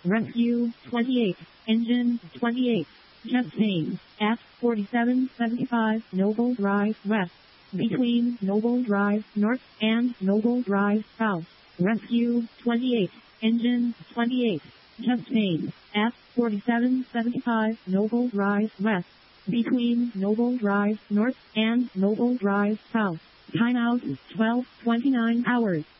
Rescue 28, Engine 28, jet name F4775 Noble Drive West, between Noble Drive North and Noble Drive South. Rescue 28, Engine 28, jet name F4775 Noble Drive West, between Noble Drive North and Noble Drive South. Timeout 12:29 hours.